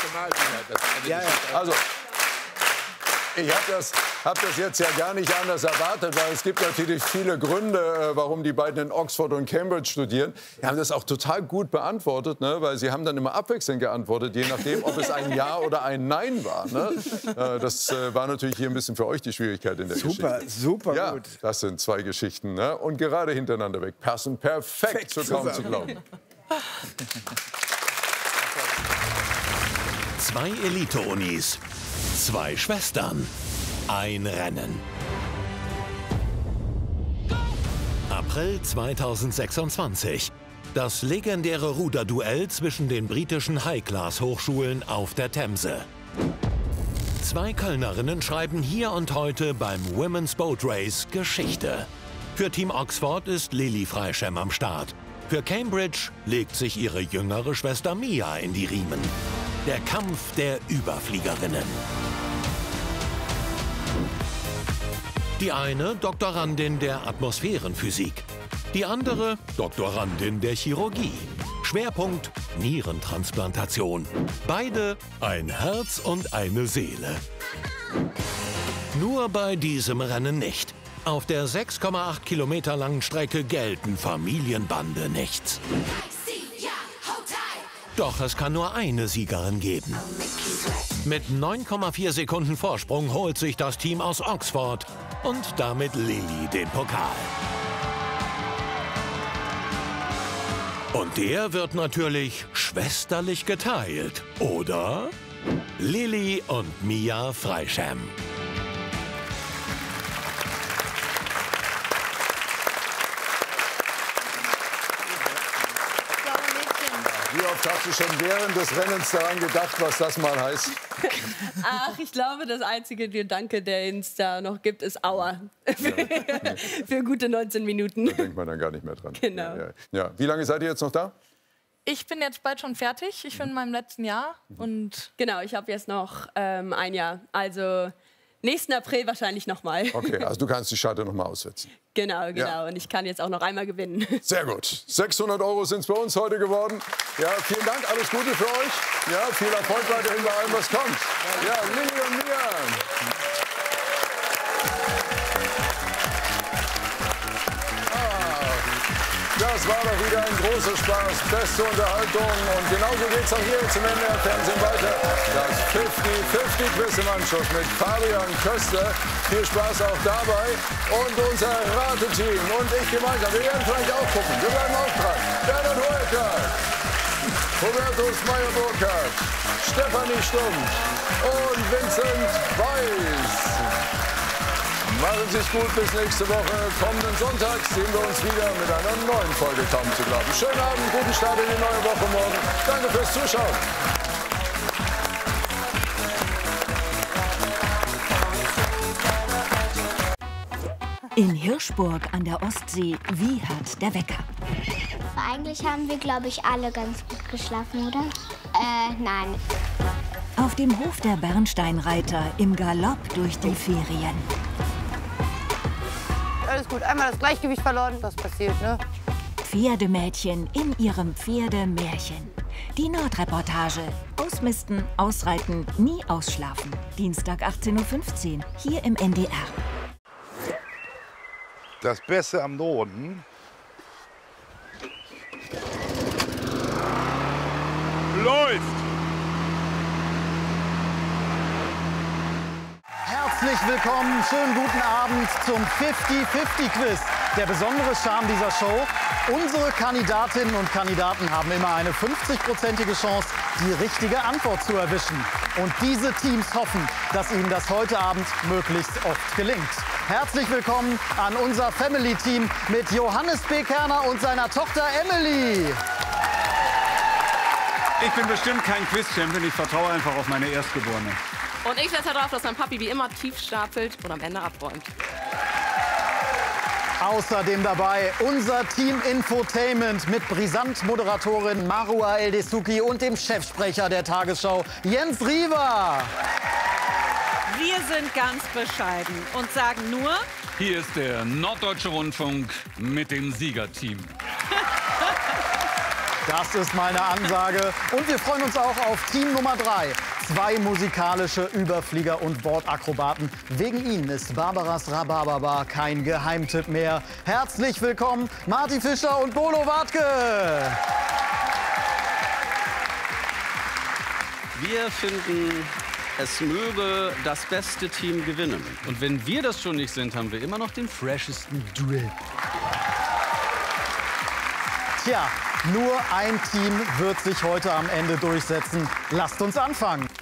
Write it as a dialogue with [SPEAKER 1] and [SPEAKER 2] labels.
[SPEAKER 1] Also, ich hab das jetzt ja gar nicht anders erwartet, weil es gibt natürlich viele Gründe, warum die beiden in Oxford und Cambridge studieren. Die haben das auch total gut beantwortet, ne? Weil sie haben dann immer abwechselnd geantwortet, je nachdem, ob es ein Ja oder ein Nein war. Ne? Das war natürlich hier ein bisschen für euch die Schwierigkeit in der Geschichte.
[SPEAKER 2] Super
[SPEAKER 1] ja,
[SPEAKER 2] gut.
[SPEAKER 1] Das sind zwei Geschichten, ne? Und gerade hintereinander weg. Passen perfekt, so kaum zu glauben.
[SPEAKER 3] Zwei Elite-Unis, zwei Schwestern, ein Rennen. April 2026. Das legendäre Ruderduell zwischen den britischen High-Class-Hochschulen auf der Themse. Zwei Kölnerinnen schreiben hier und heute beim Women's Boat Race Geschichte. Für Team Oxford ist Lilly Freischem am Start. Für Cambridge legt sich ihre jüngere Schwester Mia in die Riemen. Der Kampf der Überfliegerinnen. Die eine Doktorandin der Atmosphärenphysik. Die andere Doktorandin der Chirurgie. Schwerpunkt Nierentransplantation. Beide ein Herz und eine Seele. Nur bei diesem Rennen nicht. Auf der 6,8 Kilometer langen Strecke gelten Familienbande nichts. Doch es kann nur eine Siegerin geben. Mit 9,4 Sekunden Vorsprung holt sich das Team aus Oxford und damit Lilly den Pokal. Und der wird natürlich schwesterlich geteilt, oder? Lilly und Mia Freischem.
[SPEAKER 1] Wie oft hast du schon während des Rennens daran gedacht, was das mal heißt?
[SPEAKER 4] Ach, ich glaube, das einzige Gedanke, der uns da noch gibt, ist Aua. Für gute 19 Minuten.
[SPEAKER 1] Da denkt man dann gar nicht mehr dran.
[SPEAKER 4] Genau.
[SPEAKER 1] Ja. Wie lange seid ihr jetzt noch da?
[SPEAKER 5] Ich bin jetzt bald schon fertig. Ich bin in meinem letzten Jahr. Und
[SPEAKER 4] genau, ich habe jetzt noch ein Jahr. Also nächsten April wahrscheinlich noch mal.
[SPEAKER 1] Okay, also du kannst die Scharte noch mal aussetzen.
[SPEAKER 4] Genau.
[SPEAKER 1] Ja.
[SPEAKER 4] Und ich kann jetzt auch noch einmal gewinnen.
[SPEAKER 1] Sehr gut. 600 € sind es bei uns heute geworden. Ja, vielen Dank, alles Gute für euch. Ja, viel Erfolg weiterhin bei allem, was kommt. Ja, Lilly und Mia. Das war doch wieder ein großer Spaß, beste Unterhaltung. Und genauso geht es auch hier zum NDR-Fernsehen weiter. Das 50-50-Quiz im Anschluss mit Fabian Köster. Viel Spaß auch dabei. Und unser Rateteam und ich gemeinsam. Wir werden vielleicht auch gucken. Wir bleiben auch dran. Bernhard Hoeker, Hubertus Meyer-Burkhardt, Stefanie Stumpf und Vincent Weiß. Machen Sie es gut, bis nächste Woche. Kommenden Sonntag sehen wir uns wieder mit einer neuen Folge Kaum zu glauben. Schönen Abend, guten Start in die neue Woche morgen. Danke fürs Zuschauen.
[SPEAKER 6] In Hirschburg an der Ostsee wiehert der Wecker.
[SPEAKER 7] Eigentlich haben wir, glaube ich, alle ganz gut geschlafen, oder? Nein.
[SPEAKER 6] Auf dem Hof der Bernsteinreiter im Galopp durch die Ferien.
[SPEAKER 8] Alles gut, einmal das Gleichgewicht verloren, das passiert, ne?
[SPEAKER 6] Pferdemädchen in ihrem Pferdemärchen. Die Nordreportage. Ausmisten, ausreiten, nie ausschlafen. Dienstag 18:15 Uhr, hier im NDR.
[SPEAKER 9] Das Beste am Norden läuft.
[SPEAKER 10] Herzlich willkommen, schönen guten Abend zum 50-50-Quiz. Der besondere Charme dieser Show: unsere Kandidatinnen und Kandidaten haben immer eine 50-prozentige Chance, die richtige Antwort zu erwischen. Und diese Teams hoffen, dass ihnen das heute Abend möglichst oft gelingt. Herzlich willkommen an unser Family-Team mit Johannes B. Kerner und seiner Tochter Emily.
[SPEAKER 11] Ich bin bestimmt kein Quiz-Champion, ich vertraue einfach auf meine Erstgeborene.
[SPEAKER 5] Und ich setze darauf, dass mein Papi wie immer tief stapelt und am Ende abräumt.
[SPEAKER 10] Außerdem dabei unser Team Infotainment mit Brisant-Moderatorin Marua El-Desuki und dem Chefsprecher der Tagesschau, Jens Riewer.
[SPEAKER 12] Wir sind ganz bescheiden und sagen nur:
[SPEAKER 11] Hier ist der Norddeutsche Rundfunk mit dem Siegerteam.
[SPEAKER 10] Das ist meine Ansage. Und wir freuen uns auch auf Team Nummer 3. 2 musikalische Überflieger und Bordakrobaten. Wegen ihnen ist Barbaras Rhabarberbar kein Geheimtipp mehr. Herzlich willkommen, Marty Fischer und Bolo Wartke.
[SPEAKER 2] Wir finden, es möge das beste Team gewinnen.
[SPEAKER 11] Und wenn wir das schon nicht sind, haben wir immer noch den freshesten Drill.
[SPEAKER 10] Tja, nur ein Team wird sich heute am Ende durchsetzen. Lasst uns anfangen.